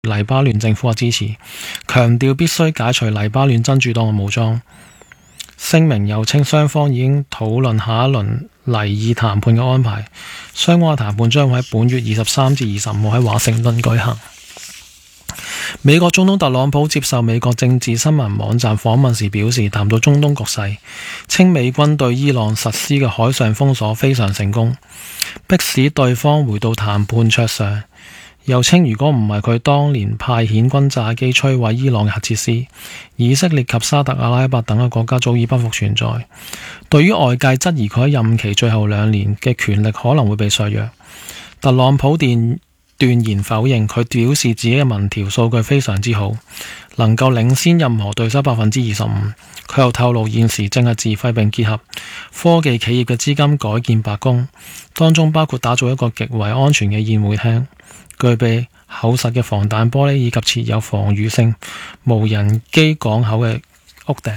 黎巴嫩政府嘅支持，強調必須解除黎巴嫩真主黨嘅武裝。聲明又稱雙方已經討論下一輪黎爾談判嘅安排，相關嘅談判將會喺本月23至25號喺華盛頓舉行。美國總統特朗普接受美國政治新聞網站訪問時表示，談到中東局勢，稱美軍對伊朗實施嘅海上封鎖非常成功，迫使對方回到談判桌上。又稱如果唔係佢當年派遣轟炸機摧毀伊朗嘅核設施，以色列及沙特阿拉伯等嘅國家早已不復存在。對於外界質疑佢喺任期最後2年嘅權力可能會被削弱，特朗普斷言否認。佢表示自己嘅民調數據非常之好，能夠領先任何對手 25%。佢又透露現時正係自費並結合科技企業嘅資金改建白宮，當中包括打造一個極為安全嘅宴會廳，具備厚實嘅防彈玻璃以及設有防禦性無人機港口嘅屋頂。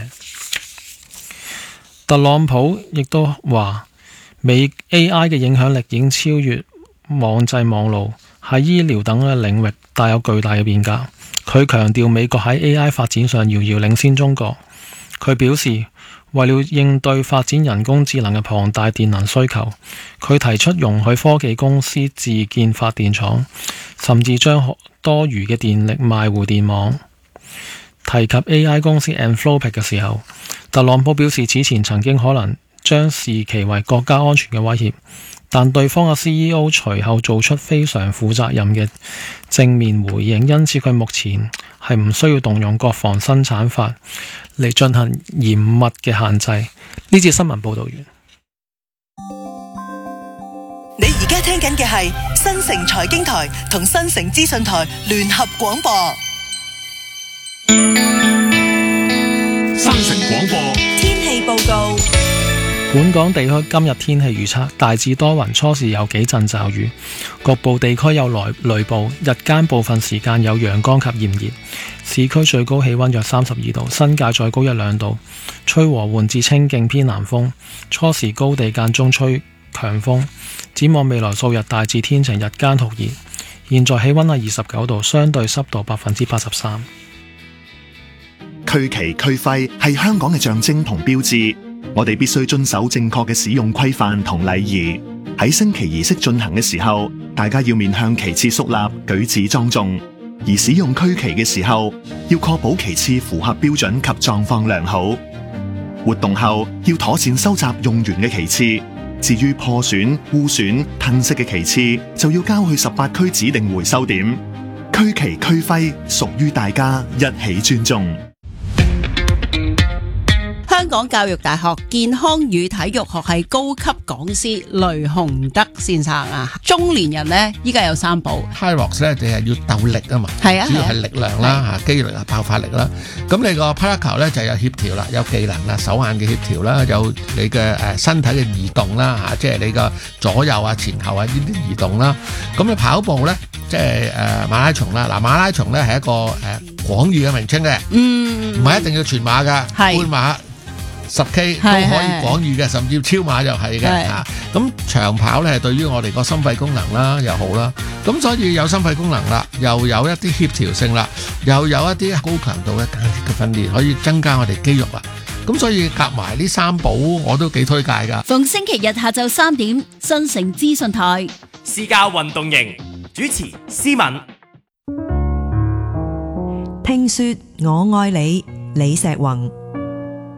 特朗普亦都話，美 AI 嘅影響力已經超越網際網路，喺醫療等嘅領域帶有巨大嘅變革。佢強調美國喺 AI 發展上遙遙領先中國。佢表示，為了應對發展人工智能嘅龐大電能需求，佢提出容許科技公司自建發電廠，甚至將多餘嘅電力賣回電網。提及 AI 公司 Anthropic 嘅時候，特朗普表示此前曾經可能將視其為國家安全嘅威脅，但對方嘅 CEO 隨後做出非常負責任嘅正面回應，因此佢目前係唔需要動用國防生產法嚟進行嚴密嘅限制。呢節新聞報道完。 你而家聽緊嘅係新城財經台同新城資訊台聯合廣播。 新城廣播天氣報告。 本港地區今日天氣預測大致多雲，初時有幾陣驟雨，局部地區有雷暴，日間部分時間有陽光及炎熱。市區最高氣溫約32度，新界再高1-2度，吹和緩至清勁偏南風，初時高地間中吹強風。展望未來數日大致天晴，日間酷熱。現在氣溫係29度，相對濕度83%。 區旗區徽係香港嘅象徵同標誌，我哋必須遵守正確嘅使用規範同禮儀。喺升旗儀式進行嘅時候，大家要面向旗幟肅立，舉止莊重。而使用區旗嘅時候，要確保旗幟符合標準及狀況良好。活動後要妥善收集用完嘅旗幟，至於破損、污損、褪色嘅旗幟，就要交去18區指定回收點。區旗區徽屬於大家，一起尊重。 香港教育大學健康與體育學系高級講師雷雄德先生啊，中年人呢依家有3寶。 Hyrox 咧就係要鬥力啊嘛， 係啊， 主要係力量啦，肌力啊，爆發力啦。咁你個 Paracal 咧就有協調啦，有技能啦，手眼嘅協調啦，有你嘅身體嘅移動啦嚇，即係你個左右啊、前後啊呢啲移動啦。咁你跑步咧，即係馬拉松啦。嗱，馬拉松咧係一個廣義嘅名稱嘅，唔係一定要全馬㗎，半馬。10K 都可以廣義嘅，甚至超馬又係嘅嚇。咁長跑咧係對於我哋個心肺功能啦又好啦。咁所以有心肺功能啦，又有一啲協調性啦，又有一啲高強度嘅間歇嘅訓練，可以增加我哋肌肉啦。咁所以夾埋呢3寶我都幾推介㗎。 逢星期日下晝3點，新城資訊台私家運動營主持思敏。 聽說我愛你，李石宏。